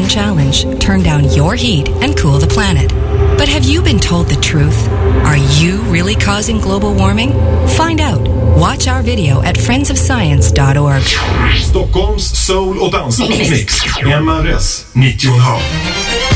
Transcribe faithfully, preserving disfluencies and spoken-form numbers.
Ocean Challenge turn down your heat and cool the planet. But have you been told the truth? Are you really causing global warming? Find out. Watch our video at friends of science dot org. Stockholms soul- och dansmix. M R S nittio komma fem.